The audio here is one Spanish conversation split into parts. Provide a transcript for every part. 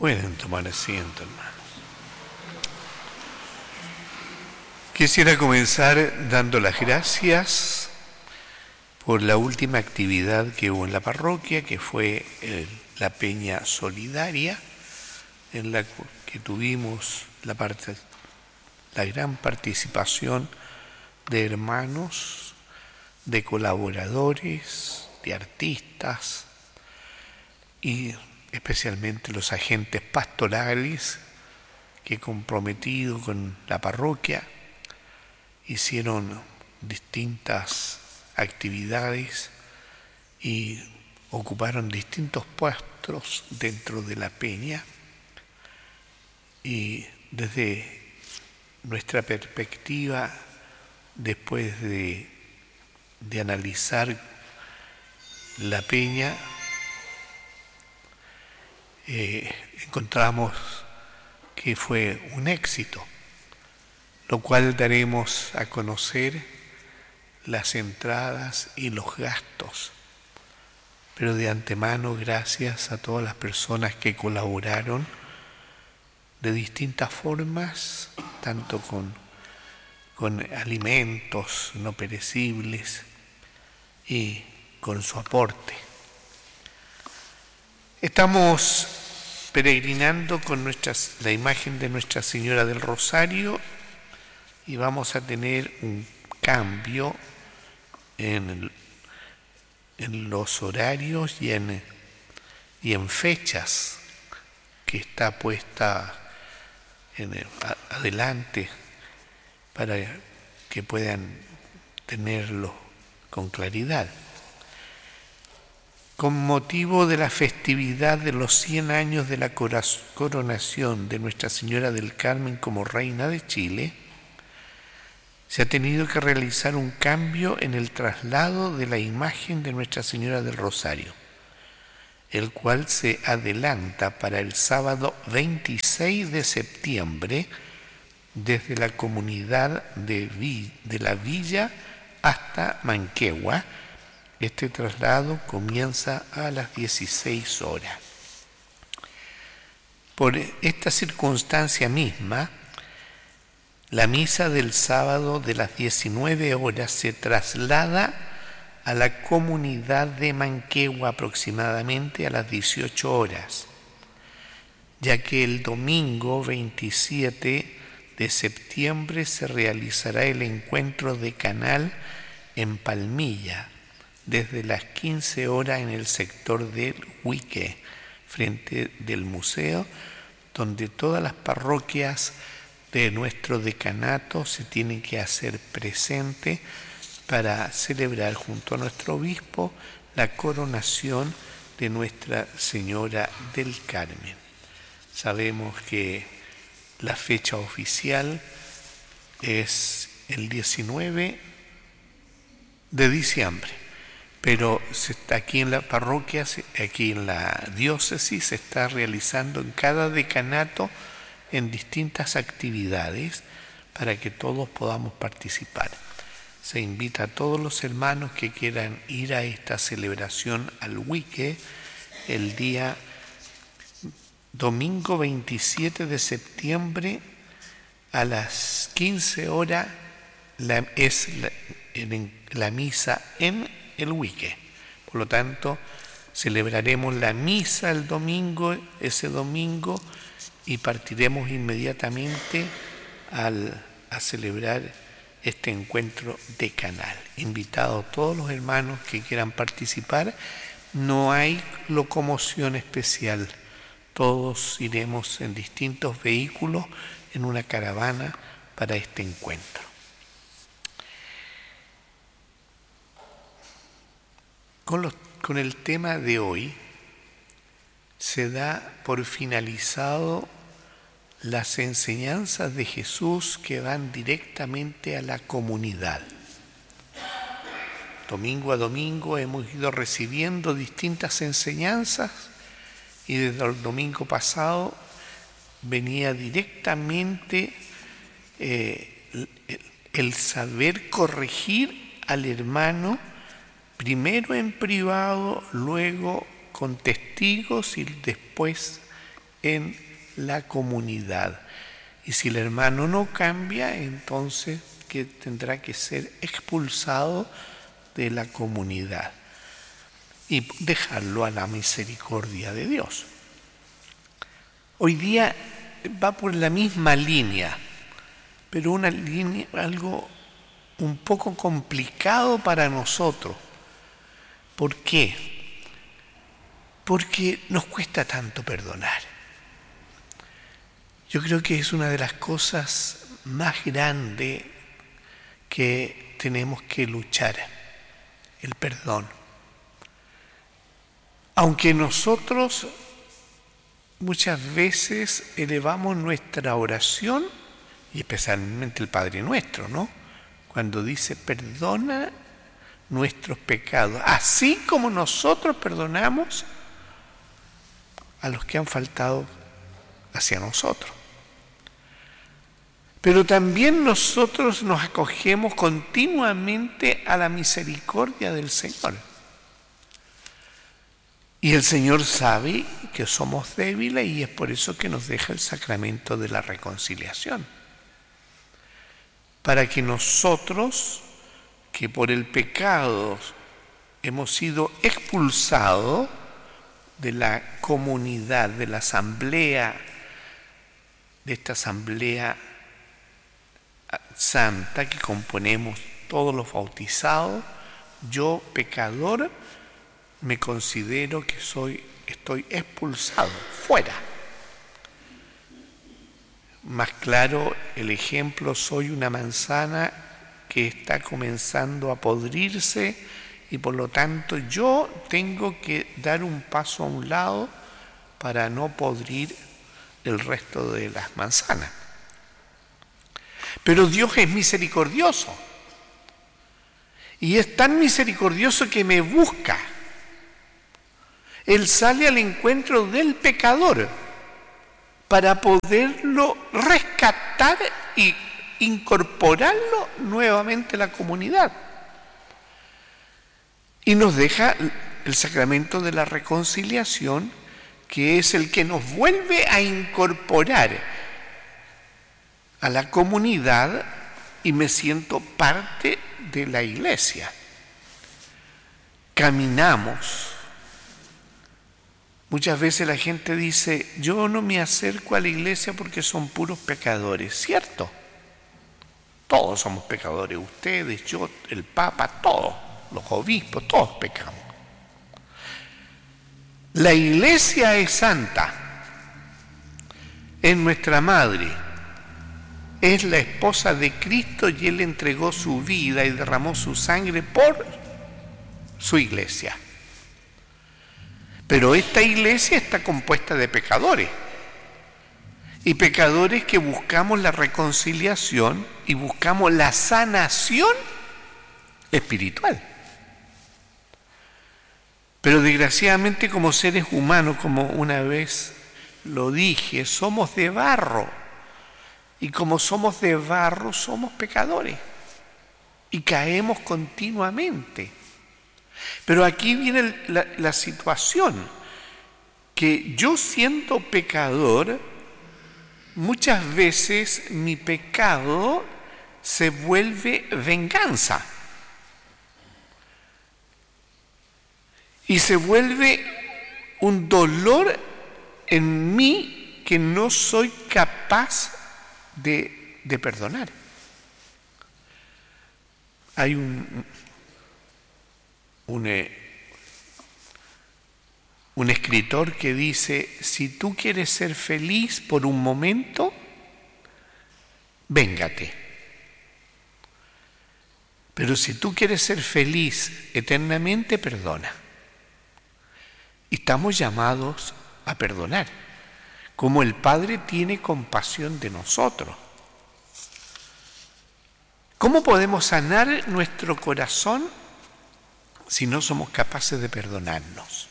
Pueden tomar asiento, hermanos. Quisiera comenzar dando las gracias por la última actividad que hubo en la parroquia, que fue la Peña Solidaria, en la que tuvimos la gran participación de hermanos, de colaboradores, de artistas y especialmente los agentes pastorales que, comprometidos con la parroquia, hicieron distintas actividades y ocuparon distintos puestos dentro de la peña. Y desde nuestra perspectiva, después de analizar la peña, encontramos que fue un éxito, lo cual daremos a conocer las entradas y los gastos. Pero de antemano, gracias a todas las personas que colaboraron de distintas formas, tanto con alimentos no perecibles y con su aporte. Estamos peregrinando con la imagen de Nuestra Señora del Rosario y vamos a tener un cambio en los horarios y en fechas que está puesta adelante para que puedan tenerlo con claridad. Con motivo de la festividad de los 100 años de la coronación de Nuestra Señora del Carmen como Reina de Chile, se ha tenido que realizar un cambio en el traslado de la imagen de Nuestra Señora del Rosario, el cual se adelanta para el sábado 26 de septiembre desde la comunidad de la villa hasta Manquehue. Este traslado comienza a las 16 horas. Por esta circunstancia misma, la misa del sábado de las 19 horas se traslada a la comunidad de Manquehue aproximadamente a las 18 horas, ya que el domingo 27 de septiembre se realizará el encuentro de canal en Palmilla, desde las 15 horas en el sector del Huique, frente del museo, donde todas las parroquias de nuestro decanato se tienen que hacer presente para celebrar junto a nuestro obispo la coronación de Nuestra Señora del Carmen. Sabemos que la fecha oficial es el 19 de diciembre, pero aquí en la parroquia, aquí en la diócesis, se está realizando en cada decanato en distintas actividades para que todos podamos participar. Se invita a todos los hermanos que quieran ir a esta celebración al Huique el día domingo 27 de septiembre a las 15 horas es la misa en el Huique. Por lo tanto, celebraremos la misa ese domingo, y partiremos inmediatamente a celebrar este encuentro de canal. Invitados todos los hermanos que quieran participar. No hay locomoción especial. Todos iremos en distintos vehículos en una caravana para este encuentro. Con el tema de hoy se da por finalizado las enseñanzas de Jesús que van directamente a la comunidad. Domingo a domingo hemos ido recibiendo distintas enseñanzas y desde el domingo pasado venía directamente el saber corregir al hermano, primero en privado, luego con testigos y después en la comunidad. Y si el hermano no cambia, entonces que tendrá que ser expulsado de la comunidad y dejarlo a la misericordia de Dios. Hoy día va por la misma línea, pero una línea, algo un poco complicado para nosotros. ¿Por qué? Porque nos cuesta tanto perdonar. Yo creo que es una de las cosas más grandes que tenemos que luchar, el perdón. Aunque nosotros muchas veces elevamos nuestra oración, y especialmente el Padre Nuestro, ¿no? Cuando dice, perdona nuestros pecados, así como nosotros perdonamos a los que han faltado hacia nosotros. Pero también nosotros nos acogemos continuamente a la misericordia del Señor. Y el Señor sabe que somos débiles y es por eso que nos deja el sacramento de la reconciliación. Para que nosotros, que por el pecado hemos sido expulsados de la comunidad, de la asamblea, de esta asamblea santa que componemos todos los bautizados, yo, pecador, me considero que estoy expulsado, fuera. Más claro, el ejemplo, soy una manzana que está comenzando a podrirse y por lo tanto yo tengo que dar un paso a un lado para no podrir el resto de las manzanas. Pero Dios es misericordioso y es tan misericordioso que me busca. Él sale al encuentro del pecador para poderlo rescatar y incorporarlo nuevamente a la comunidad. Y nos deja el sacramento de la reconciliación, que es el que nos vuelve a incorporar a la comunidad y me siento parte de la iglesia. Caminamos. Muchas veces la gente dice, yo no me acerco a la iglesia porque son puros pecadores. ¿Cierto? Todos somos pecadores, ustedes, yo, el Papa, todos, los obispos, todos pecamos. La iglesia es santa, es nuestra madre, es la esposa de Cristo y Él entregó su vida y derramó su sangre por su iglesia. Pero esta iglesia está compuesta de pecadores. Y pecadores que buscamos la reconciliación y buscamos la sanación espiritual. Pero desgraciadamente como seres humanos, como una vez lo dije, somos de barro. Y como somos de barro, somos pecadores. Y caemos continuamente. Pero aquí viene la situación, que yo siendo pecador, muchas veces mi pecado se vuelve venganza. Y se vuelve un dolor en mí que no soy capaz de perdonar. Hay un escritor que dice, si tú quieres ser feliz por un momento, véngate. Pero si tú quieres ser feliz eternamente, perdona. Y estamos llamados a perdonar, como el Padre tiene compasión de nosotros. ¿Cómo podemos sanar nuestro corazón si no somos capaces de perdonarnos?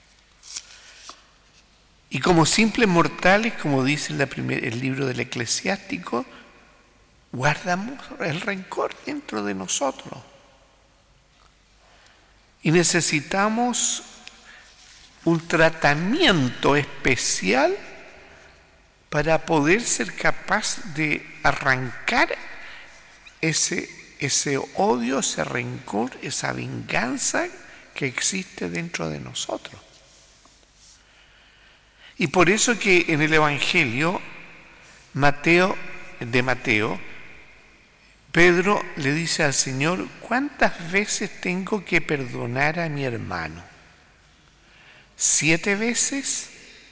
Y como simples mortales, como dice el libro del Eclesiástico, guardamos el rencor dentro de nosotros. Y necesitamos un tratamiento especial para poder ser capaz de arrancar ese odio, ese rencor, esa venganza que existe dentro de nosotros. Y por eso que en el Evangelio de Mateo, Pedro le dice al Señor: ¿cuántas veces tengo que perdonar a mi hermano? ¿7 veces?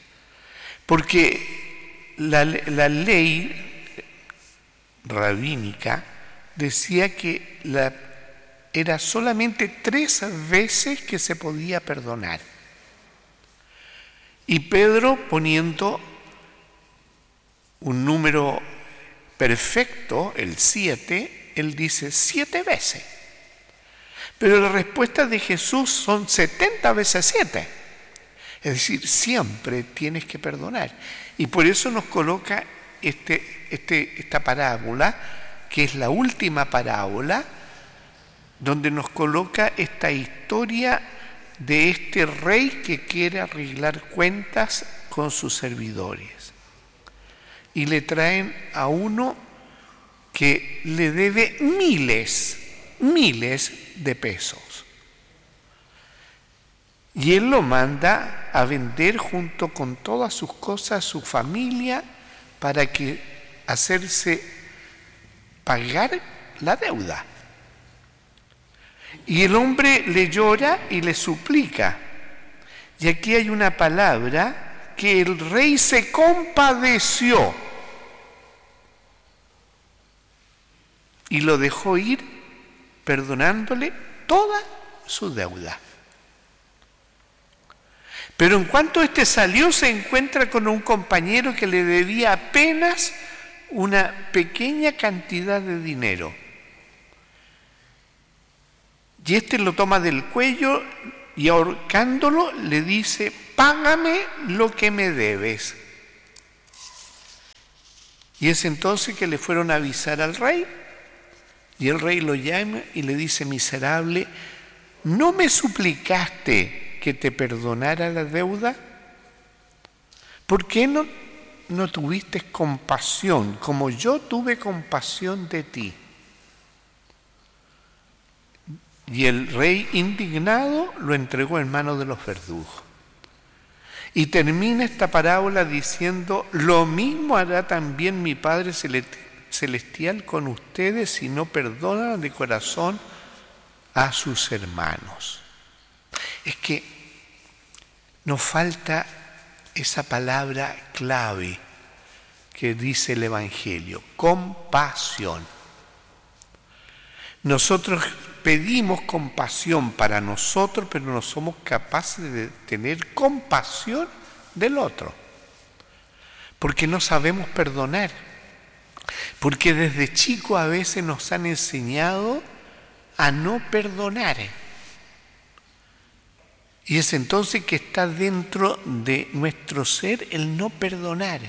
Porque la ley rabínica decía que era solamente 3 veces que se podía perdonar. Y Pedro, poniendo un número perfecto, el 7, él dice 7 veces. Pero la respuesta de Jesús son 70 veces 7. Es decir, siempre tienes que perdonar. Y por eso nos coloca esta parábola, que es la última parábola, donde nos coloca esta historia de este rey que quiere arreglar cuentas con sus servidores. Y le traen a uno que le debe miles de pesos. Y él lo manda a vender junto con todas sus cosas, su familia, para que hacerse pagar la deuda. Y el hombre le llora y le suplica. Y aquí hay una palabra, que el rey se compadeció y lo dejó ir, perdonándole toda su deuda. Pero en cuanto éste salió, se encuentra con un compañero que le debía apenas una pequeña cantidad de dinero. Y éste lo toma del cuello y, ahorcándolo, le dice: págame lo que me debes. Y es entonces que le fueron a avisar al rey, y el rey lo llama y le dice: miserable, ¿no me suplicaste que te perdonara la deuda? ¿Por qué no tuviste compasión como yo tuve compasión de ti? Y el rey, indignado, lo entregó en manos de los verdugos. Y termina esta parábola diciendo: lo mismo hará también mi Padre Celestial con ustedes si no perdonan de corazón a sus hermanos. Es que nos falta esa palabra clave que dice el Evangelio: compasión. Nosotros pedimos compasión para nosotros, pero no somos capaces de tener compasión del otro, porque no sabemos perdonar, porque desde chico a veces nos han enseñado a no perdonar. Y es entonces que está dentro de nuestro ser el no perdonar.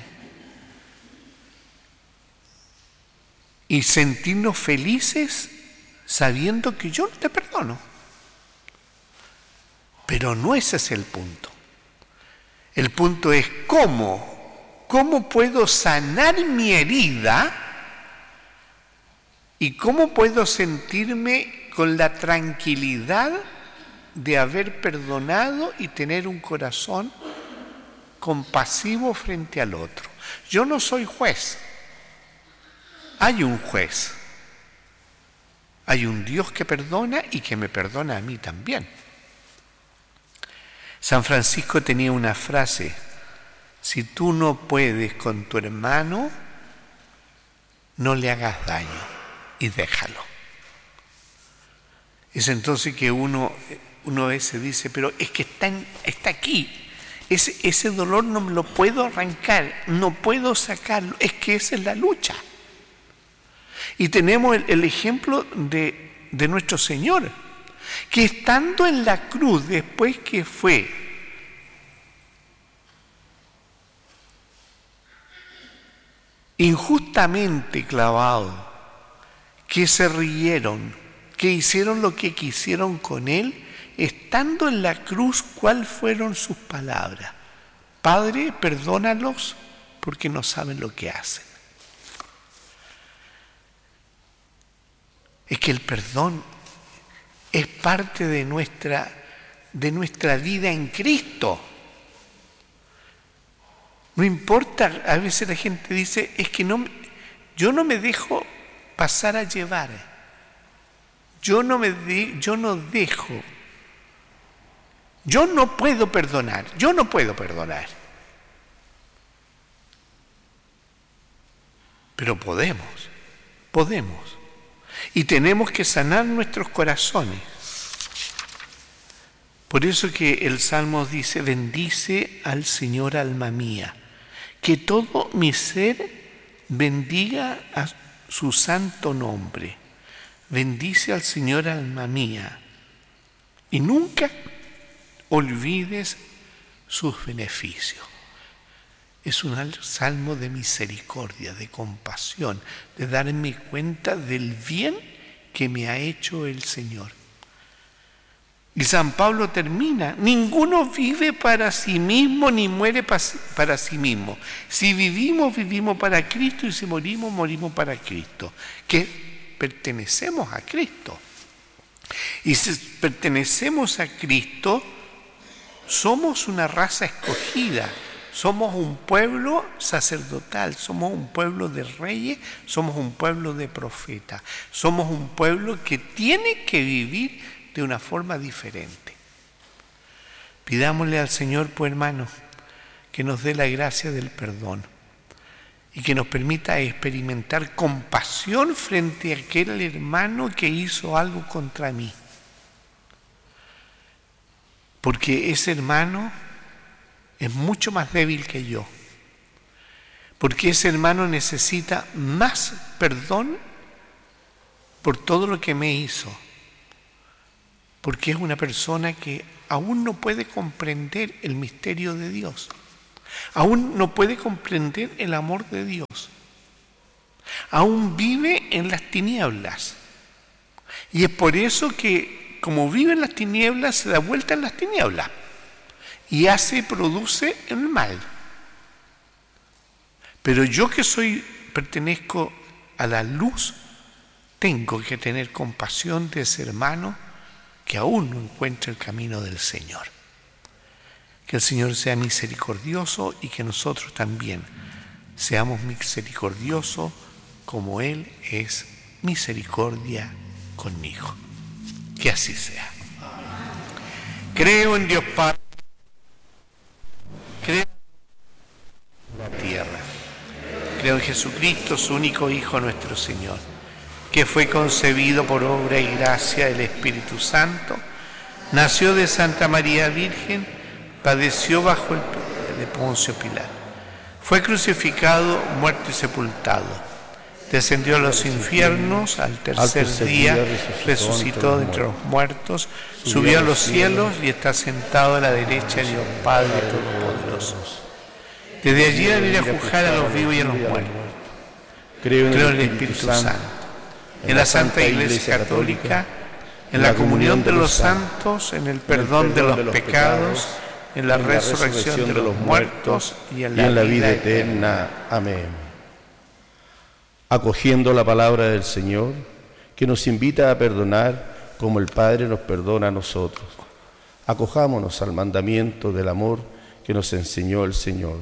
Y sentirnos felices sabiendo que yo no te perdono. Pero no ese es el punto. El punto es cómo puedo sanar mi herida y cómo puedo sentirme con la tranquilidad de haber perdonado y tener un corazón compasivo frente al otro. Yo no soy juez. Hay un juez. Hay un Dios que perdona y que me perdona a mí también. San Francisco tenía una frase: si tú no puedes con tu hermano, no le hagas daño y déjalo. Es entonces que uno a veces dice: pero es que está aquí, ese dolor no me lo puedo arrancar, no puedo sacarlo, es que esa es la lucha. Y tenemos el ejemplo de nuestro Señor, que estando en la cruz, después que fue injustamente clavado, que se rieron, que hicieron lo que quisieron con él, estando en la cruz, ¿cuáles fueron sus palabras? Padre, perdónalos porque no saben lo que hacen. Es que el perdón es parte de nuestra vida en Cristo. No importa, a veces la gente dice, es que yo no me dejo pasar a llevar. Yo no puedo perdonar. Pero podemos. Y tenemos que sanar nuestros corazones. Por eso que el Salmo dice, bendice al Señor alma mía, que todo mi ser bendiga a su santo nombre. Bendice al Señor alma mía y nunca olvides sus beneficios. Es un salmo de misericordia, de compasión, de darme cuenta del bien que me ha hecho el Señor. Y San Pablo termina, ninguno vive para sí mismo ni muere para sí mismo. Si vivimos, vivimos para Cristo, y si morimos, morimos para Cristo. Que pertenecemos a Cristo. Y si pertenecemos a Cristo, somos una raza escogida, somos un pueblo sacerdotal, somos un pueblo de reyes, somos un pueblo de profetas, somos un pueblo que tiene que vivir de una forma diferente. Pidámosle al Señor, pues hermanos, que nos dé la gracia del perdón y que nos permita experimentar compasión frente a aquel hermano que hizo algo contra mí. Porque ese hermano es mucho más débil que yo. Porque ese hermano necesita más perdón por todo lo que me hizo. Porque es una persona que aún no puede comprender el misterio de Dios. Aún no puede comprender el amor de Dios. Aún vive en las tinieblas. Y es por eso que, como vive en las tinieblas, se da vuelta en las tinieblas. Y produce el mal. Pero yo que pertenezco a la luz, tengo que tener compasión de ese hermano que aún no encuentra el camino del Señor. Que el Señor sea misericordioso y que nosotros también seamos misericordiosos como Él es misericordia conmigo. Que así sea. Creo en Dios Padre, creo en la tierra, creo en Jesucristo, su único Hijo, nuestro Señor, que fue concebido por obra y gracia del Espíritu Santo, nació de Santa María Virgen, padeció bajo el poder de Poncio Pilato, fue crucificado, muerto y sepultado, descendió a los infiernos, al tercer día resucitó de entre los muertos, subió a los cielos y está sentado a la derecha de Dios Padre Todopoderoso. Desde allí va a venir a juzgar a los vivos y a los muertos. Creo en el Espíritu Santo, en la Santa Iglesia Católica, en la comunión de los santos, en el perdón de los pecados, en la resurrección de los muertos y en la vida eterna. Amén. Acogiendo la palabra del Señor, que nos invita a perdonar como el Padre nos perdona a nosotros. Acojámonos al mandamiento del amor que nos enseñó el Señor.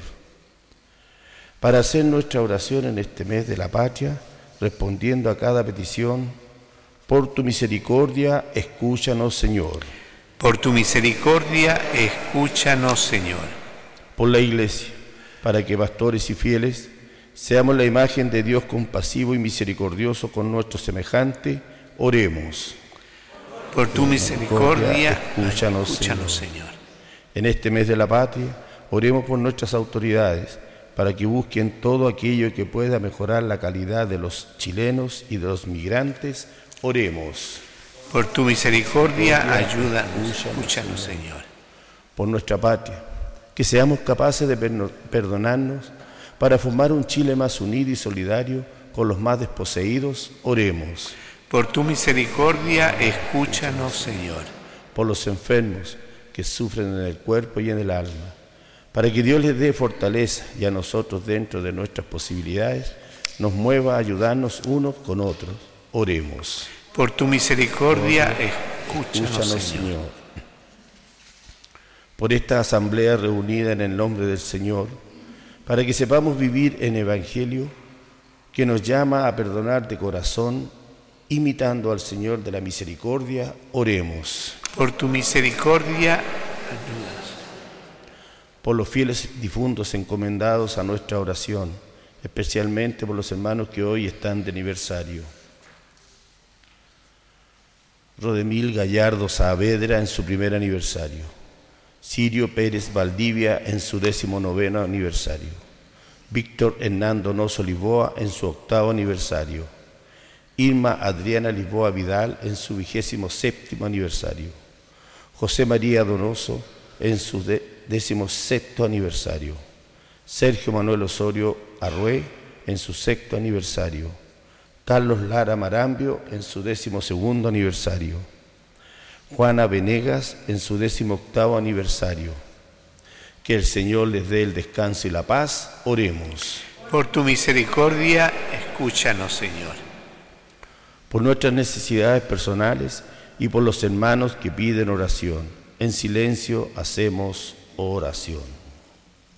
Para hacer nuestra oración en este mes de la patria, respondiendo a cada petición, por tu misericordia, escúchanos, Señor. Por tu misericordia, escúchanos, Señor. Por la Iglesia, para que pastores y fieles seamos la imagen de Dios compasivo y misericordioso con nuestros semejantes, oremos. Por tu misericordia, escúchanos, Señor. En este mes de la patria, oremos por nuestras autoridades, para que busquen todo aquello que pueda mejorar la calidad de los chilenos y de los migrantes, oremos. Por tu misericordia, ayúdanos, escúchanos, Señor. Por nuestra patria, que seamos capaces de perdonarnos para formar un Chile más unido y solidario con los más desposeídos, oremos. Por tu misericordia, escúchanos, Señor. Por los enfermos que sufren en el cuerpo y en el alma, para que Dios les dé fortaleza y a nosotros, dentro de nuestras posibilidades, nos mueva a ayudarnos unos con otros. Oremos. Por tu misericordia, escúchanos, Señor. Por esta asamblea reunida en el nombre del Señor, para que sepamos vivir en Evangelio que nos llama a perdonar de corazón, imitando al Señor de la misericordia, oremos. Por tu misericordia, ayúdanos. Por los fieles difuntos encomendados a nuestra oración, especialmente por los hermanos que hoy están de aniversario. Rodemil Gallardo Saavedra en su primer aniversario. Sirio Pérez Valdivia en su 19º aniversario. Víctor Hernando Noso Lisboa en su 8º aniversario. Irma Adriana Lisboa Vidal en su 27º aniversario. José María Donoso en su 16º aniversario. Sergio Manuel Osorio Arrué en su 6º aniversario. Carlos Lara Marambio en su 12º aniversario. Juana Venegas en su 18º aniversario. Que el Señor les dé el descanso y la paz. Oremos. Por tu misericordia, escúchanos, Señor. Por nuestras necesidades personales y por los hermanos que piden oración. En silencio hacemos oración.